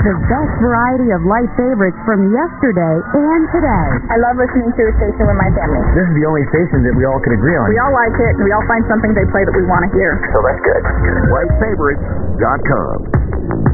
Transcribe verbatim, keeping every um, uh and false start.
The best variety of light favorites from yesterday and today. I love listening to the station with my family. This is the only station that we all can agree on. We all like it, and we all find something they play that we want to hear. So that's good. Light favorites dot com.